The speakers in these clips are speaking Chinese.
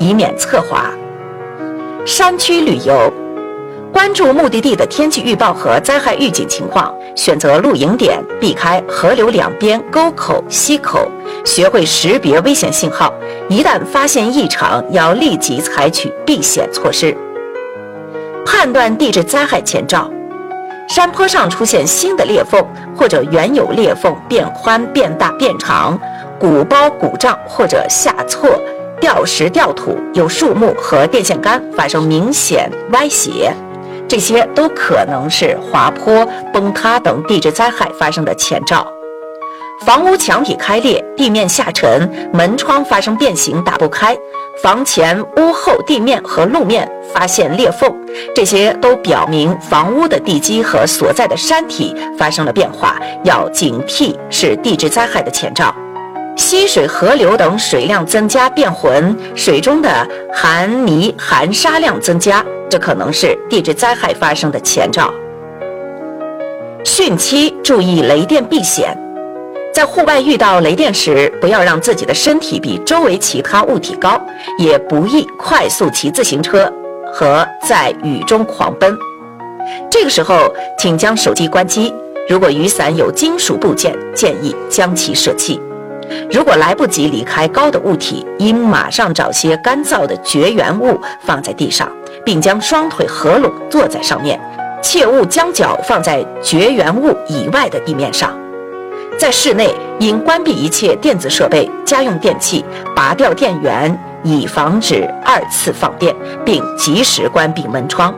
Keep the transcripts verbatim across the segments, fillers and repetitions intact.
以免侧滑。山区旅游，关注目的地的天气预报和灾害预警情况，选择露营点，避开河流两边沟口、溪口，学会识别危险信号，一旦发现异常，要立即采取避险措施。判断地质灾害前兆，山坡上出现新的裂缝，或者原有裂缝变宽、变大、变长，鼓包、鼓胀或者下挫、掉石、掉土，有树木和电线杆发生明显歪斜，这些都可能是滑坡、崩塌等地质灾害发生的前兆。房屋墙体开裂，地面下沉，门窗发生变形打不开，房前屋后地面和路面发现裂缝，这些都表明房屋的地基和所在的山体发生了变化，要警惕，是地质灾害的前兆。溪水、河流等水量增加变浑，水中的含泥含沙量增加，这可能是地质灾害发生的前兆。汛期注意雷电避险，在户外遇到雷电时，不要让自己的身体比周围其他物体高，也不宜快速骑自行车和在雨中狂奔。这个时候，请将手机关机，如果雨伞有金属部件，建议将其舍弃。如果来不及离开高的物体，应马上找些干燥的绝缘物放在地上，并将双腿合拢坐在上面，切勿将脚放在绝缘物以外的地面上。在室内，应关闭一切电子设备、家用电器，拔掉电源，以防止二次放电，并及时关闭门窗。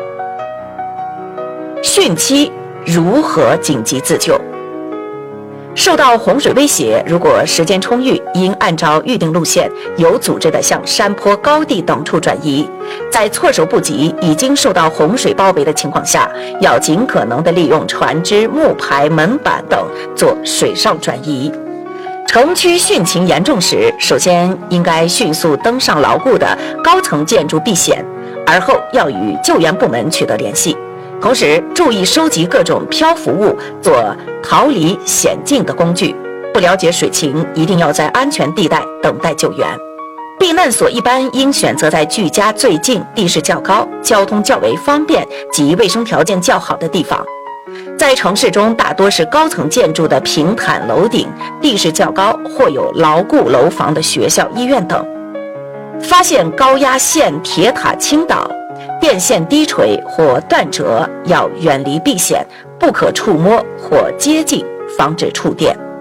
汛期如何紧急自救？受到洪水威胁，如果时间充裕，应按照预定路线，有组织地向山坡、高地等处转移。在措手不及、已经受到洪水包围的情况下，要尽可能地利用船只、木牌、门板等做水上转移。城区汛情严重时，首先应该迅速登上牢固的高层建筑避险，而后要与救援部门取得联系。同时注意收集各种漂浮物，做逃离险境的工具。不了解水情，一定要在安全地带等待救援。避难所一般应选择在距家最近、地势较高、交通较为方便及卫生条件较好的地方。在城市中，大多是高层建筑的平坦楼顶，地势较高或有牢固楼房的学校、医院等。发现高压线、铁塔倾倒、电线低垂或断折，要远离避险，不可触摸或接近，防止触电。